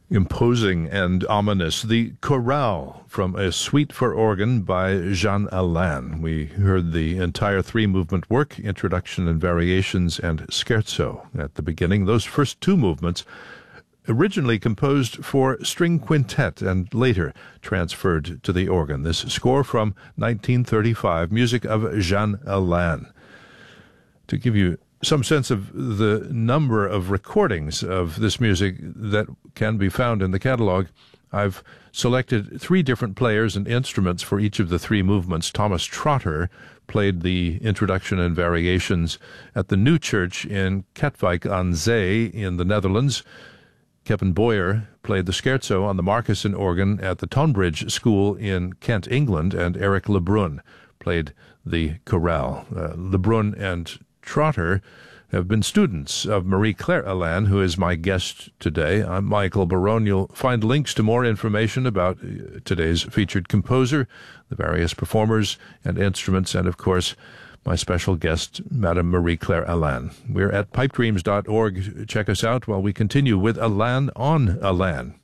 Imposing and ominous, the chorale from a suite for organ by Jean Alain. We heard the entire three-movement work, introduction and variations, and scherzo at the beginning. Those first two movements originally composed for string quintet and later transferred to the organ. This score from 1935, music of Jean Alain. To give you some sense of the number of recordings of this music that can be found in the catalog, I've selected three different players and instruments for each of the three movements. Thomas Trotter played the introduction and variations at the New Church in Katwijk aan Zee in the Netherlands. Kevin Boyer played the scherzo on the Marcusson organ at the Tonbridge School in Kent, England, and Eric Lebrun played the chorale. Lebrun and Trotter have been students of Marie-Claire Alain, who is my guest today. I'm Michael Barone. You'll find links to more information about today's featured composer, the various performers and instruments, and, of course, my special guest, Madame Marie-Claire Alain. We're at pipedreams.org. Check us out while we continue with Alain on Alain.